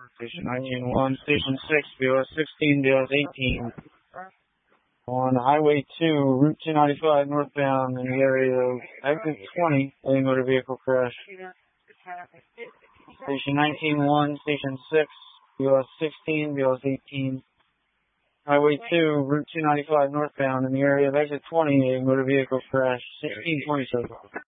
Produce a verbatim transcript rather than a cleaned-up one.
Station nineteen one, Station six, B O S sixteen, B O S eighteen. On Highway two, Route two ninety-five northbound in the area of exit twenty, a motor vehicle crash. Station nineteen one, Station six, B O S sixteen, B O S eighteen. Highway two, Route two ninety-five northbound in the area of exit twenty, a motor vehicle crash. sixteen twenty-seven.